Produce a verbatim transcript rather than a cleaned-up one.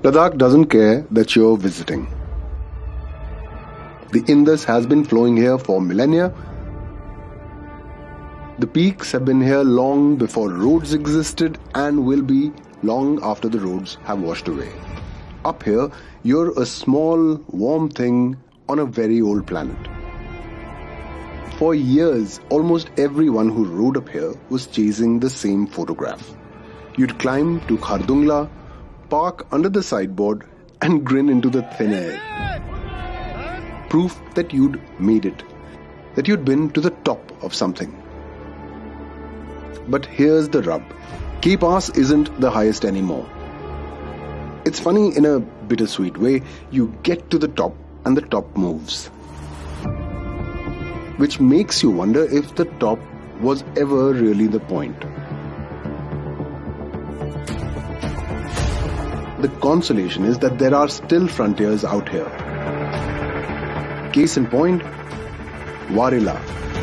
Ladakh doesn't care that you're visiting. The Indus has been flowing here for millennia. The peaks have been here long before roads existed and will be long after the roads have washed away. Up here, you're a small, warm thing on a very old planet. For years, almost everyone who rode up here was chasing the same photograph. You'd climb to Khardungla, park under the sideboard and grin into the thin air. Proof that you'd made it, that you'd been to the top of something. But here's the rub. K Pass isn't the highest anymore. It's funny in a bittersweet way. You get to the top and the top moves. Which makes you wonder if the top was ever really the point. The consolation is that there are still frontiers out here. Case in point, Warila.